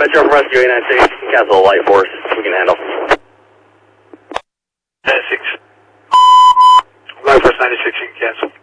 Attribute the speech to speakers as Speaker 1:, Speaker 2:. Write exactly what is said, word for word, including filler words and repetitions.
Speaker 1: Metro from Rescue eight nine six, cancel Light Force, we can handle.
Speaker 2: ninety-six. Light Force ninety-six, you can cancel.